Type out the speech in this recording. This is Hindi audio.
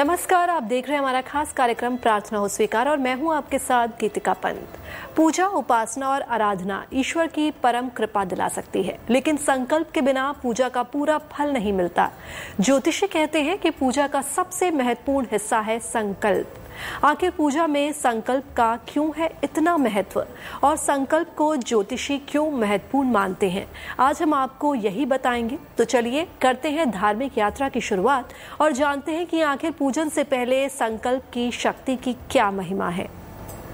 नमस्कार, आप देख रहे हैं हमारा खास कार्यक्रम प्रार्थना हो स्वीकार और मैं हूं आपके साथ गीतिका पंत। पूजा, उपासना और आराधना ईश्वर की परम कृपा दिला सकती है, लेकिन संकल्प के बिना पूजा का पूरा फल नहीं मिलता। ज्योतिषी कहते हैं कि पूजा का सबसे महत्वपूर्ण हिस्सा है संकल्प। आखिर पूजा में संकल्प का क्यों है इतना महत्व और संकल्प को ज्योतिषी क्यों महत्वपूर्ण मानते हैं, आज हम आपको यही बताएंगे। तो चलिए करते हैं धार्मिक यात्रा की शुरुआत और जानते हैं कि आखिर पूजन से पहले संकल्प की शक्ति की क्या महिमा है।